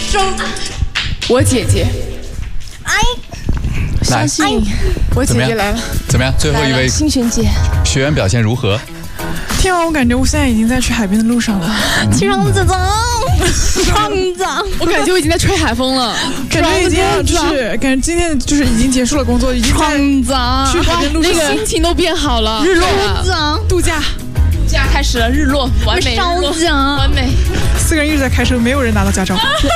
生。 我姐姐， 哎， 相信我姐姐来了。 怎么样？最后一位新璇姐学员表现如何？ 天啊，我感觉我现在已经在去海边的路上了。 强子长，强子， 我感觉我已经在吹海风了， 感觉已经就是感觉今天就是已经结束了工作，已经在去海边路上， 那个心情都变好了。 日落度假开始了，日落完美， 烧奖完美。 4个人一直在开车，没有人拿到驾照。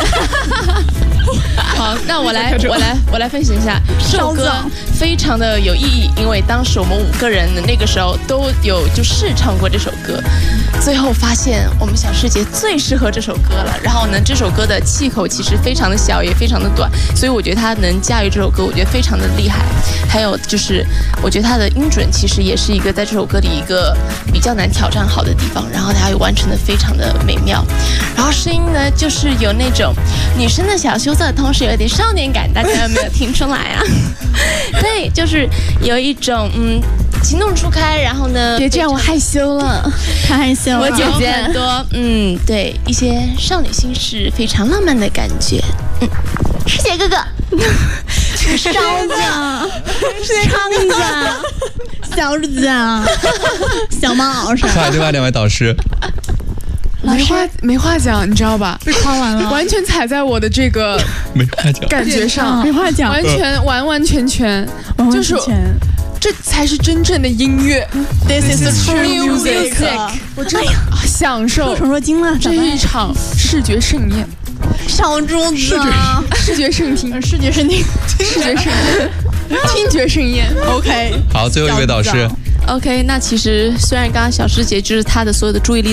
好，那我来分享一下这首歌，非常的有意义，因为当时我们5个人那个时候都有就试唱过这首歌，最后发现我们小师姐最适合这首歌了。然后呢，这首歌的气口其实非常的小，也非常的短，所以我觉得她能驾驭这首歌，我觉得非常的厉害。还有就是，我觉得她的音准其实也是一个在这首歌里一个比较难挑战好的地方，然后她也完成的非常的美妙。然后声音呢，就是有那种女生的小羞涩，同时有点少年感，大家有没有听出来啊？对，就是有一种情窦初开，然后呢， 别这样，我害羞了，太害羞了。 我姐姐很多对一些少女心事，非常浪漫的感觉。师姐哥哥， 烧子，昌子，小日子，小猫袄上。 快，另外2位导师。 没话讲，你知道吧？ 被夸完了， 完全踩在我的这个没话讲感觉上， 没话讲， 完全，就是这才是真正的音乐。 This is true music。 我真的享受说惊了， 这一场视觉盛宴。 小柱子， 视觉盛庭，视觉盛宴，听觉盛宴。OK， 好，最后一位导师。 OK， 那其实虽然刚刚小师姐就是她的所有的注意力